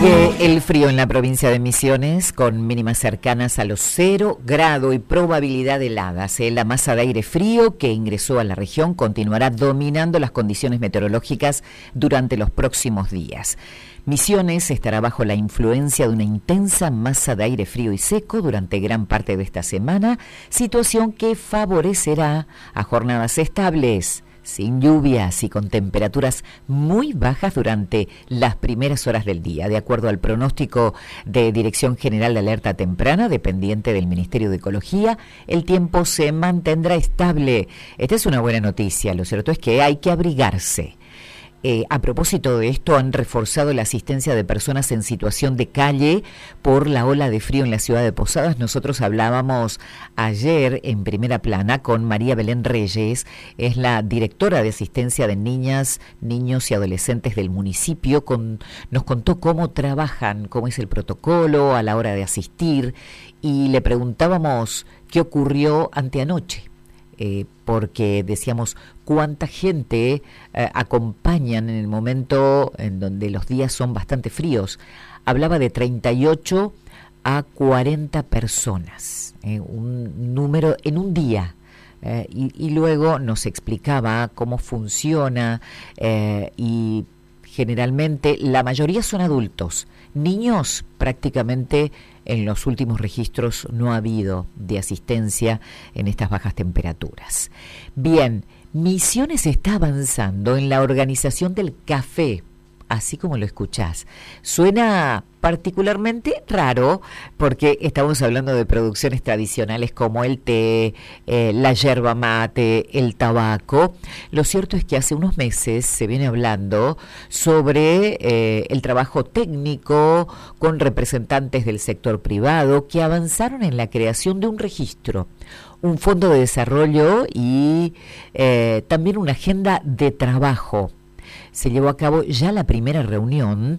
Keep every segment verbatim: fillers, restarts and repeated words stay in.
Sigue el frío en la provincia de Misiones, con mínimas cercanas a los cero grado y probabilidad de heladas. La masa de aire frío que ingresó a la región continuará dominando las condiciones meteorológicas durante los próximos días. Misiones estará bajo la influencia de una intensa masa de aire frío y seco durante gran parte de esta semana, situación que favorecerá a jornadas estables, sin lluvias y con temperaturas muy bajas durante las primeras horas del día. De acuerdo al pronóstico de Dirección General de Alerta Temprana, dependiente del Ministerio de Ecología, el tiempo se mantendrá estable. Esta es una buena noticia. Lo cierto es que hay que abrigarse. Eh, a propósito de esto, han reforzado la asistencia de personas en situación de calle por la ola de frío en la ciudad de Posadas. Nosotros hablábamos ayer en Primera Plana con María Belén Reyes, es la directora de asistencia de niñas, niños y adolescentes del municipio. Con, nos contó cómo trabajan, cómo es el protocolo a la hora de asistir, y le preguntábamos qué ocurrió anteanoche. Eh, porque decíamos cuánta gente eh, acompañan en el momento en donde los días son bastante fríos. Hablaba de treinta y ocho a cuarenta personas, eh, un número en un día. Eh, y, y luego nos explicaba cómo funciona eh, y generalmente la mayoría son adultos. Niños prácticamente en los últimos registros no ha habido de asistencia en estas bajas temperaturas. Bien, Misiones está avanzando en la organización del café, así como lo escuchás. Suena particularmente raro porque estamos hablando de producciones tradicionales como el té, eh, la yerba mate, el tabaco. Lo cierto es que hace unos meses se viene hablando sobre eh, el trabajo técnico con representantes del sector privado que avanzaron en la creación de un registro, un fondo de desarrollo y eh, también una agenda de trabajo. Se llevó a cabo ya la primera reunión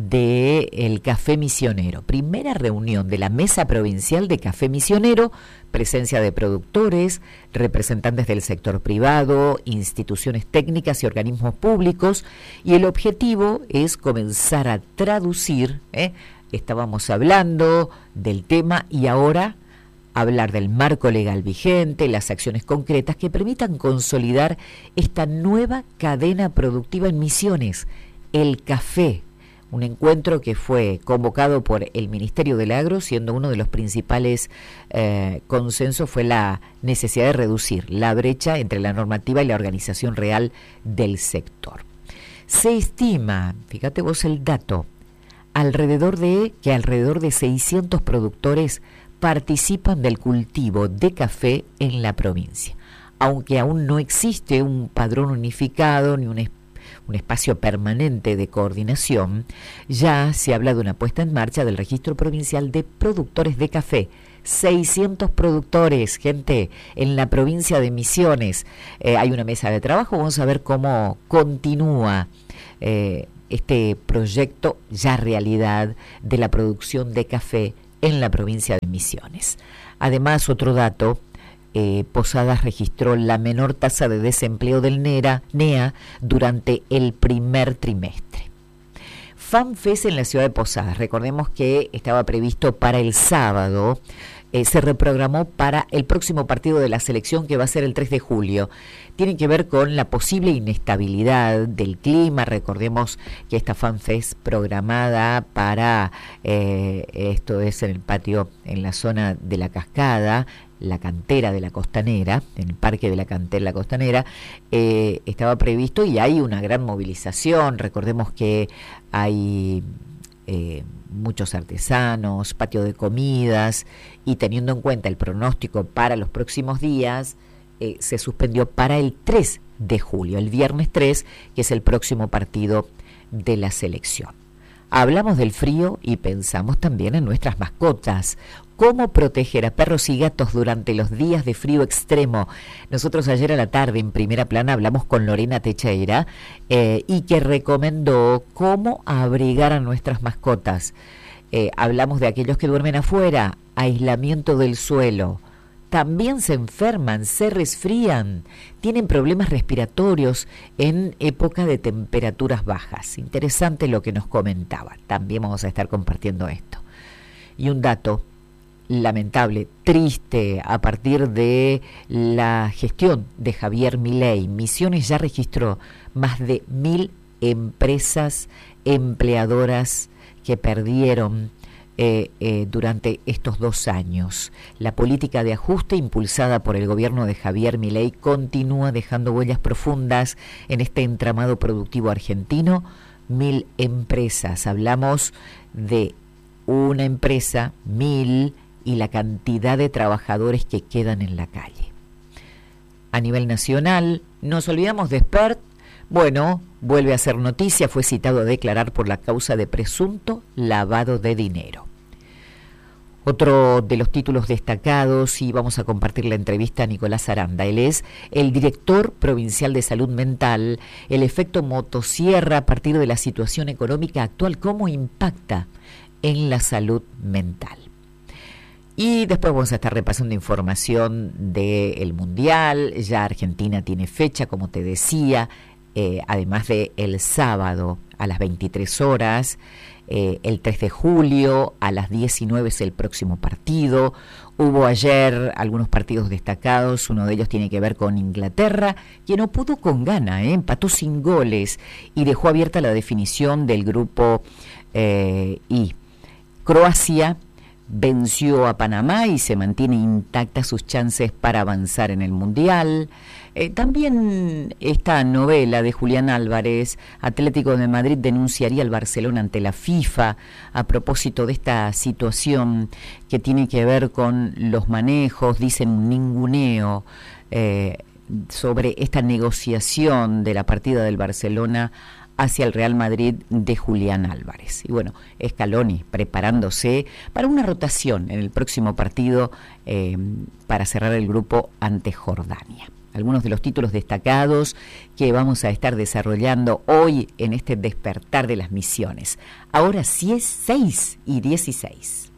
del Café Misionero, primera reunión de la Mesa Provincial de Café Misionero, presencia de productores, representantes del sector privado, instituciones técnicas y organismos públicos, y el objetivo es comenzar a traducir, ¿eh? Estábamos hablando del tema y ahora hablar del marco legal vigente, las acciones concretas que permitan consolidar esta nueva cadena productiva en Misiones, el café, un encuentro que fue convocado por el Ministerio del Agro, siendo uno de los principales eh, consensos fue la necesidad de reducir la brecha entre la normativa y la organización real del sector. Se estima, fíjate vos el dato, alrededor de que alrededor de seiscientos productores participan del cultivo de café en la provincia, aunque aún no existe un padrón unificado ni un, es, un espacio permanente de coordinación. Ya se habla de una puesta en marcha del Registro Provincial de Productores de Café. seiscientos productores, gente, en la provincia de Misiones. Eh, hay una mesa de trabajo, vamos a ver cómo continúa eh, este proyecto ya realidad de la producción de café en la provincia de Misiones. Además, otro dato, eh, Posadas registró la menor tasa de desempleo del NERA, NEA durante el primer trimestre. FanFest en la ciudad de Posadas, recordemos que estaba previsto para el sábado, eh, se reprogramó para el próximo partido de la selección que va a ser el tres de julio. Tiene que ver con la posible inestabilidad del clima. Recordemos que esta FanFest programada para, eh, esto es en el patio, en la zona de la Cascada, la cantera de la Costanera, en el parque de la cantera de la Costanera, eh, estaba previsto y hay una gran movilización. Recordemos que hay eh, muchos artesanos, patio de comidas, y teniendo en cuenta el pronóstico para los próximos días, eh, se suspendió para el tres de julio, el viernes tres, que es el próximo partido de la selección. Hablamos del frío y pensamos también en nuestras mascotas. ¿Cómo proteger a perros y gatos durante los días de frío extremo? Nosotros ayer a la tarde en Primera Plana hablamos con Lorena Techeira eh, y que recomendó cómo abrigar a nuestras mascotas. Eh, hablamos de aquellos que duermen afuera, aislamiento del suelo, también se enferman, se resfrían, tienen problemas respiratorios en época de temperaturas bajas. Interesante lo que nos comentaba. También vamos a estar compartiendo esto. Y un dato lamentable, triste, a partir de la gestión de Javier Milei. Misiones ya registró más de mil empresas empleadoras que perdieron Eh, eh, durante estos dos años. La política de ajuste impulsada por el gobierno de Javier Milei continúa dejando huellas profundas en este entramado productivo argentino. Mil empresas, hablamos de una empresa, mil, y la cantidad de trabajadores que quedan en la calle. A nivel nacional, nos olvidamos de Spert. Bueno, vuelve a ser noticia, fue citado a declarar por la causa de presunto lavado de dinero. Otro de los títulos destacados, y vamos a compartir la entrevista a Nicolás Aranda. Él es el director provincial de salud mental. El efecto motosierra a partir de la situación económica actual, ¿cómo impacta en la salud mental? Y después vamos a estar repasando información del Mundial. Ya Argentina tiene fecha, como te decía. Eh, además de el sábado a las veintitrés horas, eh, el tres de julio a las diecinueve es el próximo partido. Hubo ayer algunos partidos destacados, uno de ellos tiene que ver con Inglaterra, que no pudo con Ghana, eh, empató sin goles y dejó abierta la definición del grupo eh, I. Croacia venció a Panamá y se mantiene intacta sus chances para avanzar en el Mundial. Eh, también esta novela de Julián Álvarez, Atlético de Madrid denunciaría al Barcelona ante la FIFA a propósito de esta situación que tiene que ver con los manejos, dicen un ninguneo eh, sobre esta negociación de la partida del Barcelona hacia el Real Madrid de Julián Álvarez. Y bueno, Scaloni preparándose para una rotación en el próximo partido eh, para cerrar el grupo ante Jordania. Algunos de los títulos destacados que vamos a estar desarrollando hoy en este despertar de las misiones. Ahora sí es seis y dieciséis.